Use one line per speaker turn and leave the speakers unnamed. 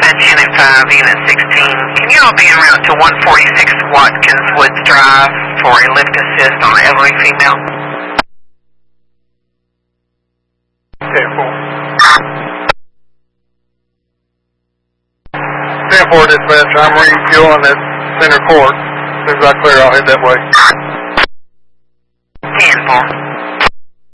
Unit 5, Unit 16. Can you all be en route to 146 Watkins Woods Drive for a lift assist on an elderly female?
10-4 dispatch, I'm refueling at center court. As soon as I clear, I'll head that way.
10-4.